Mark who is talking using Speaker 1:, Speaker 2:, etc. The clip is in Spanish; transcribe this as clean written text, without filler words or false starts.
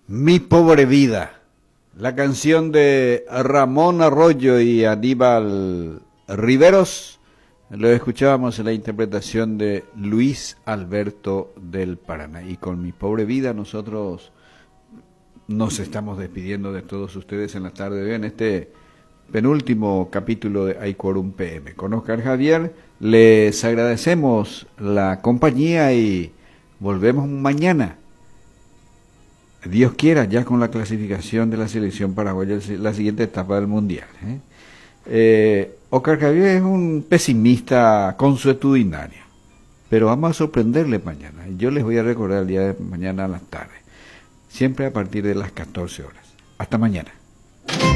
Speaker 1: Mi pobre vida, la canción de Ramón Arroyo y Aníbal Riveros, lo escuchábamos en la interpretación de Luis Alberto del Paraná. Y con Mi pobre vida nosotros nos estamos despidiendo de todos ustedes en la tarde de hoy, en este penúltimo capítulo de Hay Quórum PM. Con Oscar Javier les agradecemos la compañía y volvemos mañana. Dios quiera, ya con la clasificación de la selección paraguaya, la siguiente etapa del Mundial. Oscar Javier es un pesimista consuetudinario, pero vamos a sorprenderle mañana. Yo les voy a recordar el día de mañana a la tarde, siempre a partir de las 14 horas. Hasta mañana.